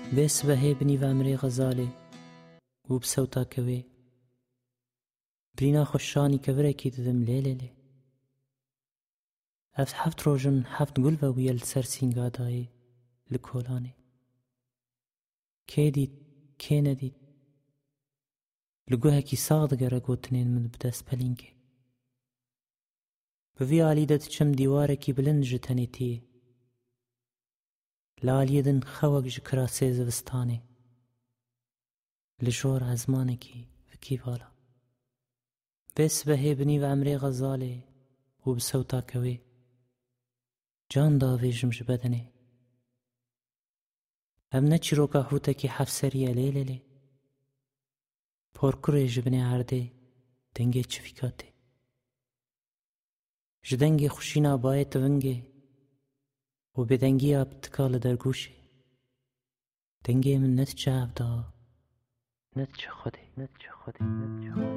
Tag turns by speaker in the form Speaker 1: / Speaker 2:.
Speaker 1: بس بهي بني وامري غزالي وبسوتا كوي برينا خشاني كبركي ددم ليلي افت حفت روجن حفت قلبا ويل سرسين قاداي لكولاني كيديت كينديت لقوها كي صادقة رقوتنين من بدس بلينكي بفي عاليدة تشم ديواركي بلنجتني تي لاليدن خوك جكرا سيزوستاني لجور عزمانكي فكي بالا بس بهي بني وعمري غزالي وبسوتا كوي جان داوي جمج بدني هم نچروكا حوتكي حفسريا ليلي پوركوري جبني عردي دنگي چفيكاتي جدنگي خوشينا بايت ونگي وبدنگي ابتكال درگوشي دنگي من نتچه عبدا نتچه خودي